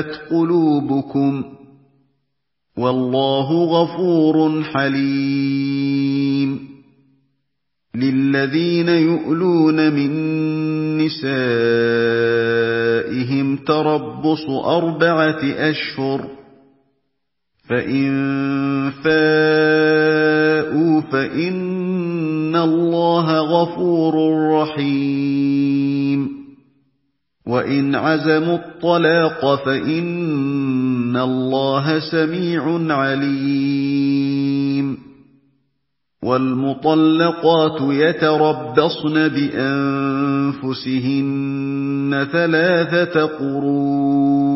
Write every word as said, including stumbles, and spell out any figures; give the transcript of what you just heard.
قلوبكم والله غفور حليم للذين يؤلون من نسائهم تربص أربعة أشهر فإن فاءوا فإن الله غفور رحيم وإن عزموا الطلاق فإن الله سميع عليم والمطلقات يتربصن بأنفسهن ثلاثة قروء